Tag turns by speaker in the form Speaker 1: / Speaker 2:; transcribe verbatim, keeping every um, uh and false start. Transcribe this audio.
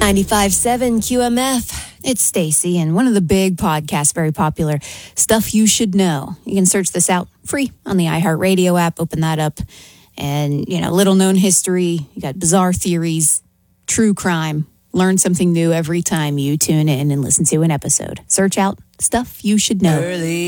Speaker 1: ninety-five point seven Q M F. It's Stacy, and one of the big podcasts, very popular, Stuff You Should Know. You can search this out free on the iHeartRadio app. Open that up. And, you know, little known history. You got bizarre theories, true crime. Learn something new every time you tune in and listen to an episode. Search out Stuff You Should Know. Early.